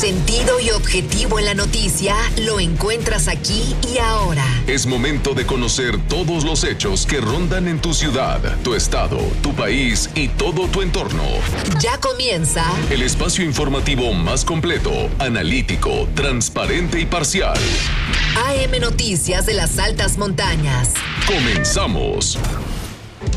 Sentido y objetivo en la noticia lo encuentras aquí y ahora. Es momento de conocer todos los hechos que rondan en tu ciudad, tu estado, tu país y todo tu entorno. Ya comienza el espacio informativo más completo, analítico, transparente y parcial. AM Noticias de las Altas Montañas. Comenzamos.